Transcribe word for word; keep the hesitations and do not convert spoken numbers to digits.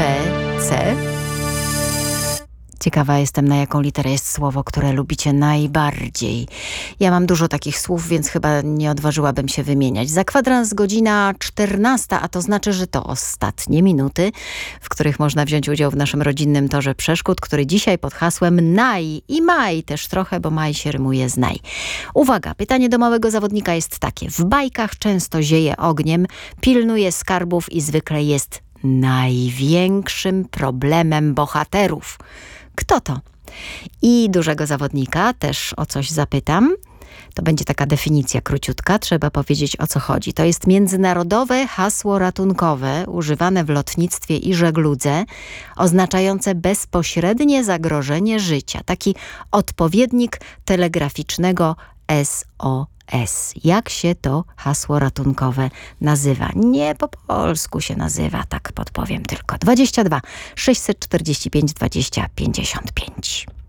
B, C. Ciekawa jestem, na jaką literę jest słowo, które lubicie najbardziej. Ja mam dużo takich słów, więc chyba nie odważyłabym się wymieniać. Za kwadrans godzina czternasta, a to znaczy, że to ostatnie minuty, w których można wziąć udział w naszym rodzinnym torze przeszkód, który dzisiaj pod hasłem Naj i Maj też trochę, bo Maj się rymuje z Naj. Uwaga, pytanie do małego zawodnika jest takie. W bajkach często zieje ogniem, pilnuje skarbów i zwykle jest największym problemem bohaterów. Kto to? I dużego zawodnika też o coś zapytam. To będzie taka definicja króciutka, trzeba powiedzieć, o co chodzi. To jest międzynarodowe hasło ratunkowe używane w lotnictwie i żegludze, oznaczające bezpośrednie zagrożenie życia. Taki odpowiednik telegraficznego S O S. Jak się to hasło ratunkowe nazywa? Nie po polsku się nazywa, tak podpowiem tylko. dwadzieścia dwa sześćset czterdzieści pięć dwadzieścia pięćdziesiąt pięć.